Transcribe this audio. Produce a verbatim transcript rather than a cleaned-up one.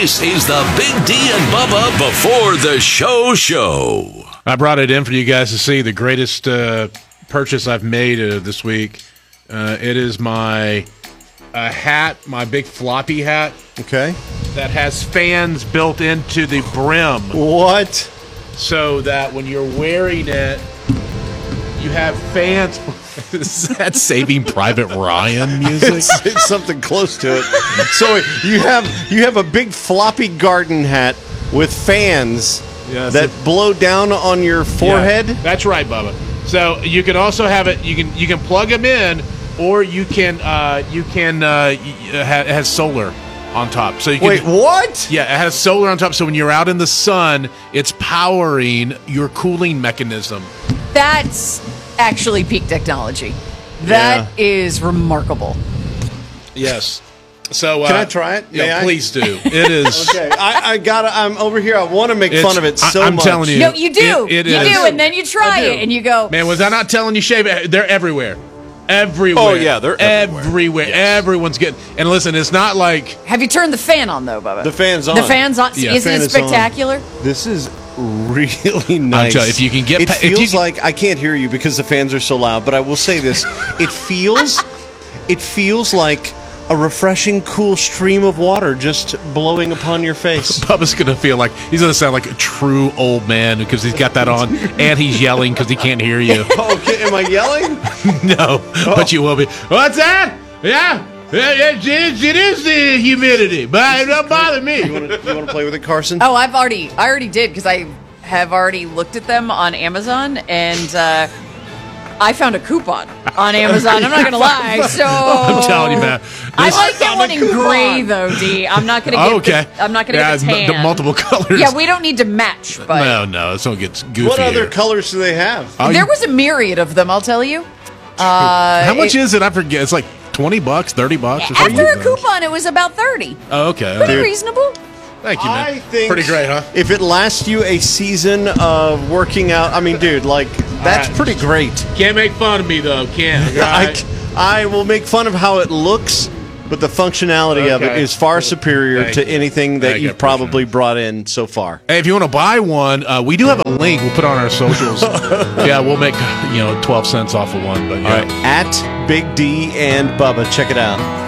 This is the Big D and Bubba Before the Show show. I brought it in for you guys to see the greatest uh, purchase I've made uh, this week. Uh, it is my uh, hat, my big floppy hat. Okay. That has fans built into the brim. What? So that when you're wearing it, you have fans. Is that Saving Private Ryan music? It's, it's something close to it. So you have you have a big floppy garden hat with fans Yeah, that so- blow down on your forehead. Yeah, that's right, Bubba. So you can also have it. You can you can plug them in, or you can uh, you can uh, ha- it has solar on top. So you can, Wait, what? Yeah, it has solar on top. So when you're out in the sun, it's powering your cooling mechanism. That's actually peak technology. That Yeah. is remarkable. Yes. So uh, Can I try it? May Yeah, I? please do. It is. Okay, I, I gotta. I'm over here. I want to make It's- fun of it I- so I'm much. telling you. No, you do. It- it you is. do, and then you try I do. it, and you go, Man, was I not telling you, Shave? They're everywhere. Everywhere. Oh, yeah, they're everywhere. everywhere. Yes. Everyone's getting. And listen, it's not like. have you turned the fan on, though, Bubba? The fan's on. The fan's on. Yeah. Isn't Fan it is on. spectacular? This is really nice. telling you, if you can get it pa- if you feels can- like I can't hear you because the fans are so loud. But I will say this: it feels, it feels like a refreshing, cool stream of water just blowing upon your face. Bubba's going to feel like he's going to sound like a true old man because he's got that on and he's yelling because he can't hear you. Okay, am I yelling? No, but you will be. What's that? Yeah. Yeah, It is, it is the humidity, but it don't bother me. You want to you want to play with it, Carson? Oh, I've already, I already did because I have already looked at them on Amazon, and uh, I found a coupon on Amazon. I'm not gonna lie. So I'm telling you, man. I This- might get one in gray though, D. I'm not gonna get. Oh, okay. The, I'm not gonna yeah, get the tan. The multiple colors. Yeah, we don't need to match, but No, no, this one gets goofy. What other here. colors do they have? Oh, there you- was a myriad of them. I'll tell you. Uh, How much it- is it? I forget. It's like twenty bucks, thirty bucks. Or something. After a coupon, it was about thirty. Oh, okay. Pretty okay. reasonable. Thank you, man. I think Pretty great, huh? If it lasts you a season of working out, I mean, dude, like that's right. pretty great. Can't make fun of me though, can't. I, I will make fun of how it looks, but the functionality of it Okay. is far superior Thank to you. anything that Thank you, I you've probably brought in so far. Hey, if you want to buy one, uh, we do have a link. We'll put on our socials. Yeah, we'll make you know twelve cents off of one. But yeah. All right, at Big D and Bubba, check it out.